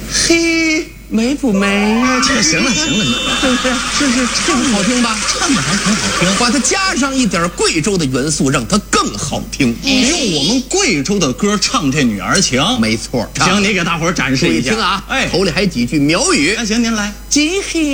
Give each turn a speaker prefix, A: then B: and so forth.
A: 嘿，美不美呀？
B: 这行了行了，
A: 对不对？是唱好听吧？
B: 唱的还挺好听。
A: 把它加上一点贵州的元素，让它更好听。
B: 用我们贵州的歌唱这女儿情，
A: 没错。
B: 行，你给大伙儿展示一下。
A: 注意听啊！
B: 哎，
A: 头里还几句苗语。
B: 那行，您来。
A: 吉嘿。